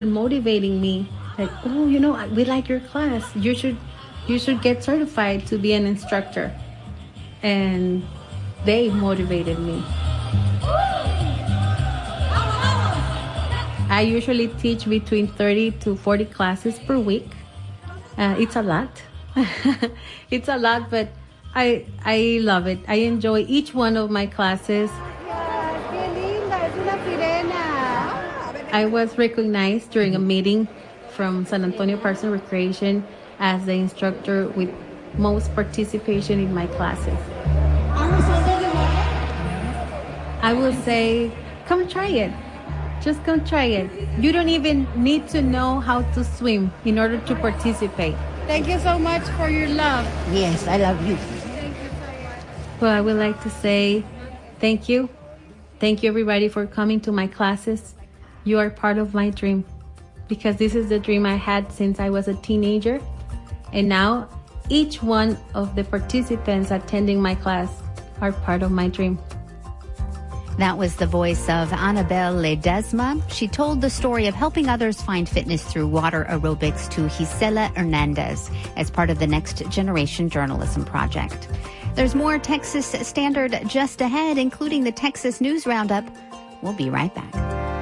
motivating me, like, oh, we like your class. You should get certified to be an instructor. And they motivated me. I usually teach between 30 to 40 classes per week. It's a lot. It's a lot, but I love it. I enjoy each one of my classes. I was recognized during a meeting from San Antonio Parks and Recreation as the instructor with most participation in my classes. I will say, come try it. Just come try it. You don't even need to know how to swim in order to participate. Thank you so much for your love. Yes, I love you. Well, I would like to say thank you. Thank you, everybody, for coming to my classes. You are part of my dream, because this is the dream I had since I was a teenager. And now each one of the participants attending my class are part of my dream. That was the voice of Annabelle Ledesma. She told the story of helping others find fitness through water aerobics to Gisela Hernandez as part of the Next Generation Journalism Project. There's more Texas Standard just ahead, including the Texas News Roundup. We'll be right back.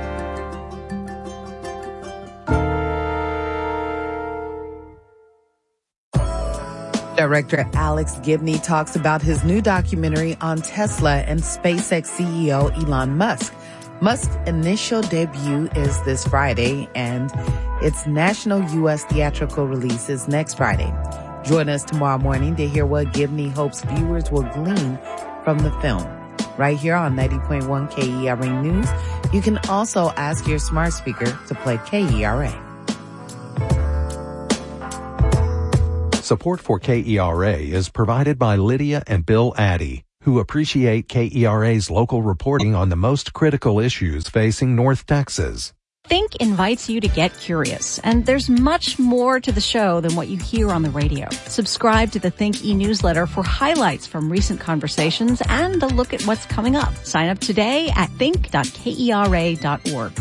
Director Alex Gibney talks about his new documentary on Tesla and SpaceX CEO Elon Musk. Musk's initial debut is this Friday, and its national U.S. theatrical release is next Friday. Join us tomorrow morning to hear what Gibney hopes viewers will glean from the film. Right here on 90.1 KERA News. You can also ask your smart speaker to play KERA. Support for KERA is provided by Lydia and Bill Addy, who appreciate KERA's local reporting on the most critical issues facing North Texas. Think invites you to get curious, and there's much more to the show than what you hear on the radio. Subscribe to the Think e-newsletter for highlights from recent conversations and a look at what's coming up. Sign up today at think.kera.org.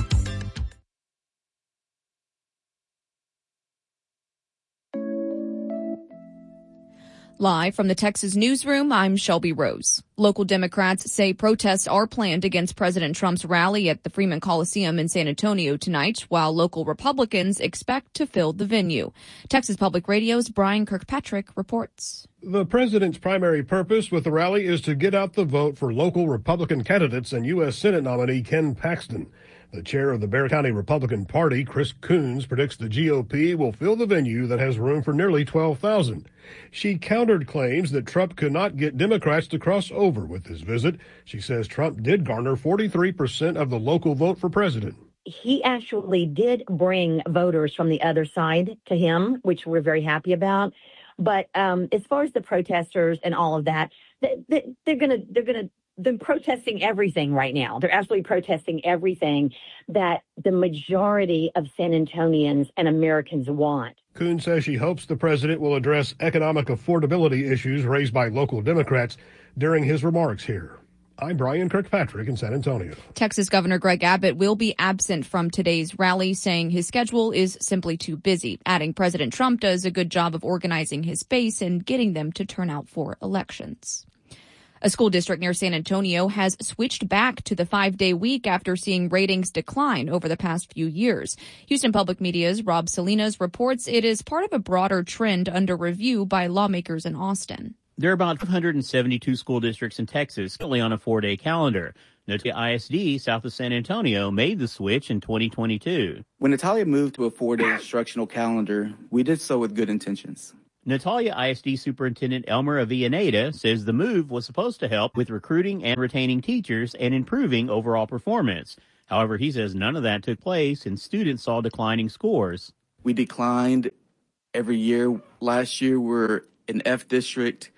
Live from the Texas Newsroom, I'm Shelby Rose. Local Democrats say protests are planned against President Trump's rally at the Freeman Coliseum in San Antonio tonight, while local Republicans expect to fill the venue. Texas Public Radio's Brian Kirkpatrick reports. The president's primary purpose with the rally is to get out the vote for local Republican candidates and U.S. Senate nominee Ken Paxton. The chair of the Bexar County Republican Party, Chris Coons, predicts the GOP will fill the venue that has room for nearly 12,000. She countered claims that Trump could not get Democrats to cross over with his visit. She says Trump did garner 43% of the local vote for president. He actually did bring voters from the other side to him, which we're very happy about. But as far as the protesters and all of that, they're protesting everything right now. They're absolutely protesting everything that the majority of San Antonians and Americans want. Coons says she hopes the president will address economic affordability issues raised by local Democrats during his remarks here. I'm Brian Kirkpatrick in San Antonio. Texas Governor Greg Abbott will be absent from today's rally, saying his schedule is simply too busy, adding President Trump does a good job of organizing his base and getting them to turn out for elections. A school district near San Antonio has switched back to the 5-day week after seeing ratings decline over the past few years. Houston Public Media's Rob Salinas reports it is part of a broader trend under review by lawmakers in Austin. There are about 572 school districts in Texas currently on a 4-day calendar. Natalia ISD, south of San Antonio, made the switch in 2022. When Natalia moved to a 4-day instructional calendar, we did so with good intentions. Natalia ISD Superintendent Elmer Avellaneda says the move was supposed to help with recruiting and retaining teachers and improving overall performance. However, he says none of that took place and students saw declining scores. We declined every year. Last year, we're an F district.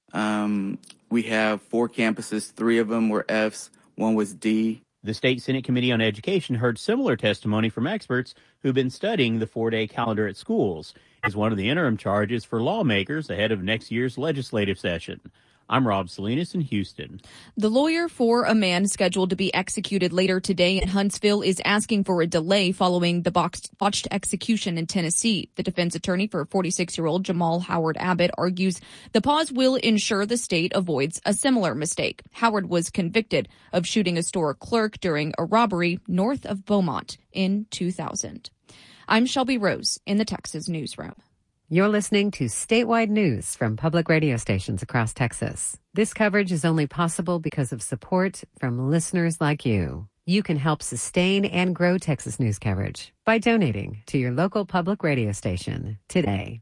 We have 4 campuses. 3 of them were Fs. 1 was D. The State Senate Committee on Education heard similar testimony from experts who've been studying the 4-day calendar at schools. Is one of the interim charges for lawmakers ahead of next year's legislative session. I'm Rob Salinas in Houston. The lawyer for a man scheduled to be executed later today in Huntsville is asking for a delay following the botched execution in Tennessee. The defense attorney for 46-year-old Jamal Howard Abbott argues the pause will ensure the state avoids a similar mistake. Howard was convicted of shooting a store clerk during a robbery north of Beaumont in 2000. I'm Shelby Rose in the Texas Newsroom. You're listening to statewide news from public radio stations across Texas. This coverage is only possible because of support from listeners like you. You can help sustain and grow Texas news coverage by donating to your local public radio station today.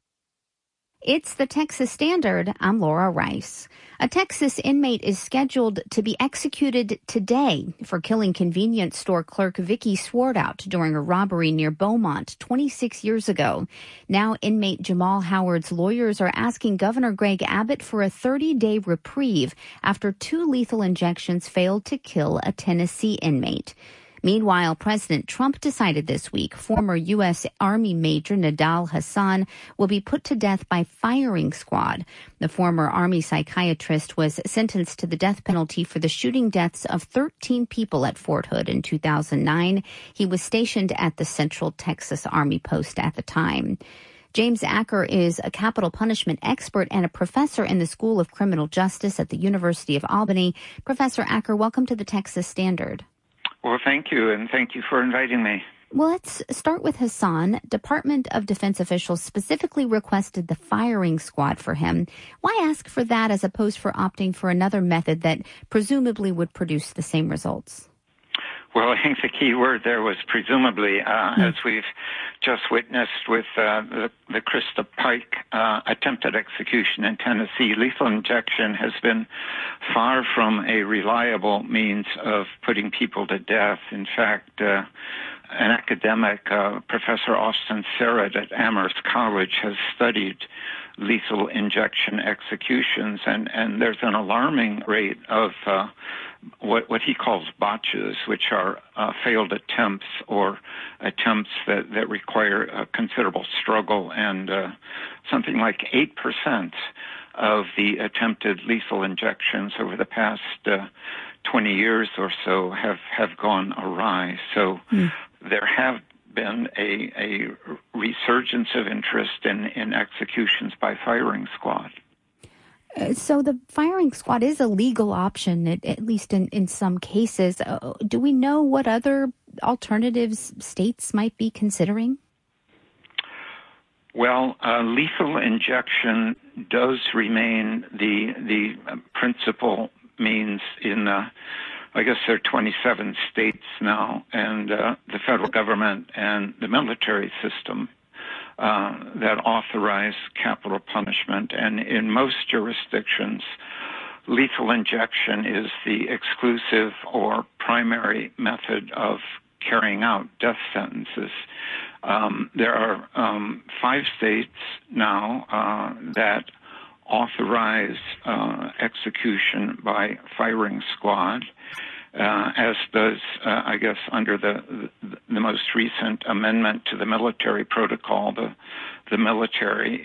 It's the Texas Standard. I'm Laura Rice. A Texas inmate is scheduled to be executed today for killing convenience store clerk Vicky Swartout during a robbery near Beaumont 26 years ago. Now inmate Jamal Howard's lawyers are asking Governor Greg Abbott for a 30-day reprieve after 2 lethal injections failed to kill a Tennessee inmate. Meanwhile, President Trump decided this week former U.S. Army Major Nidal Hasan will be put to death by firing squad. The former Army psychiatrist was sentenced to the death penalty for the shooting deaths of 13 people at Fort Hood in 2009. He was stationed at the Central Texas Army Post at the time. James Acker is a capital punishment expert and a professor in the School of Criminal Justice at the University of Albany. Professor Acker, welcome to the Texas Standard. Well, thank you, and thank you for inviting me. Well, let's start with Hasan. Department of Defense officials specifically requested the firing squad for him. Why ask for that as opposed for opting for another method that presumably would produce the same results? Well, I think the key word there was presumably, as we've just witnessed with the Krista Pike attempted execution in Tennessee. Lethal injection has been far from a reliable means of putting people to death. In fact, an academic, Professor Austin Serrett at Amherst College, has studied lethal injection executions, and there's an alarming rate of what he calls botches, which are failed attempts or attempts that require considerable struggle, and something like 8% of the attempted lethal injections over the past 20 years or so have gone awry. So there have been a resurgence of interest in executions by firing squad. So the firing squad is a legal option, at least in some cases. Do we know what other alternatives states might be considering? Well, lethal injection does remain the principal means in, I guess there are 27 states now, and the federal government and the military system that authorize capital punishment. And in most jurisdictions, lethal injection is the exclusive or primary method of carrying out death sentences. There are 5 states now that authorize execution by firing squad, as does, I guess, under the most recent amendment to the military protocol, the military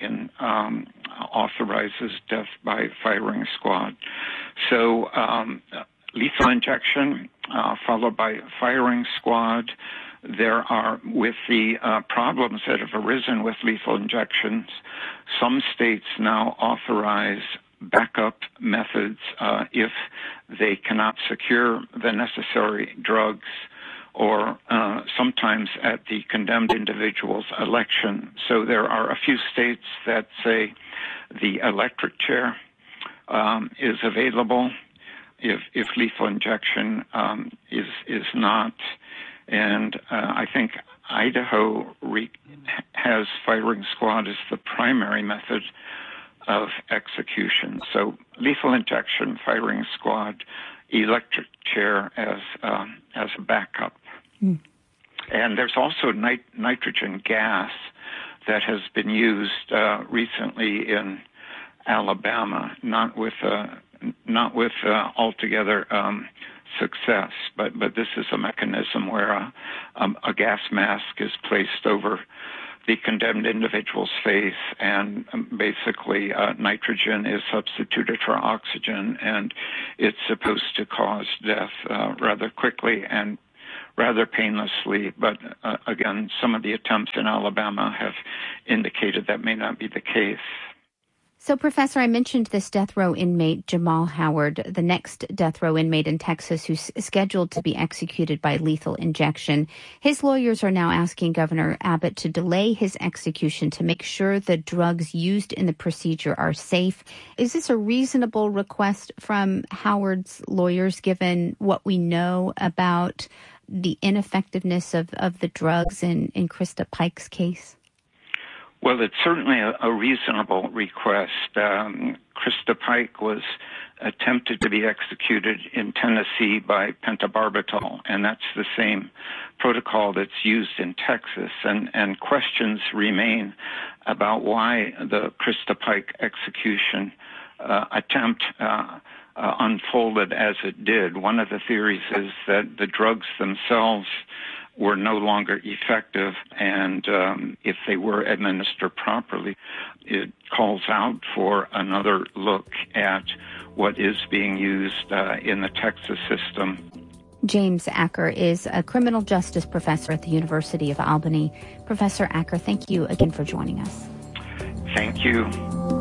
authorizes death by firing squad. So lethal injection followed by firing squad. There are, with the problems that have arisen with lethal injections, some states now authorize backup methods if they cannot secure the necessary drugs, or sometimes at the condemned individual's election. So there are a few states that say the electric chair is available if lethal injection is not. And I think Idaho has firing squad as the primary method of execution. So lethal injection, firing squad, electric chair as a backup. And there's also nitrogen gas that has been used recently in Alabama, not with altogether success, but this is a mechanism where a gas mask is placed over the condemned individual's face, and basically nitrogen is substituted for oxygen, and it's supposed to cause death rather quickly and rather painlessly. But again, some of the attempts in Alabama have indicated that may not be the case. So, Professor, I mentioned this death row inmate, Jamal Howard, the next death row inmate in Texas who's scheduled to be executed by lethal injection. His lawyers are now asking Governor Abbott to delay his execution to make sure the drugs used in the procedure are safe. Is this a reasonable request from Howard's lawyers, given what we know about the ineffectiveness of the drugs in Krista Pike's case? Well, it's certainly a reasonable request. Krista Pike was attempted to be executed in Tennessee by pentobarbital, and that's the same protocol that's used in Texas. And questions remain about why the Krista Pike execution attempt unfolded as it did. One of the theories is that the drugs themselves were no longer effective, and if they were administered properly, it calls out for another look at what is being used in the Texas system. James Acker is a criminal justice professor at the University of Albany. Professor Acker, thank you again for joining us. Thank you.